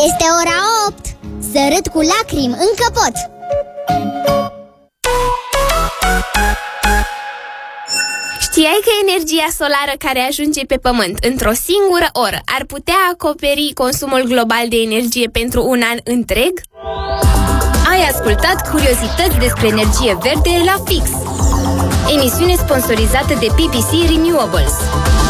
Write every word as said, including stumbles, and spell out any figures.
Este ora opt. Să râd cu lacrimi încă pot. Știai că energia solară care ajunge pe Pământ într-o singură oră ar putea acoperi consumul global de energie pentru un an întreg? Ai ascultat curiozități despre energie verde la Fix, emisiune sponsorizată de P P C Renewables.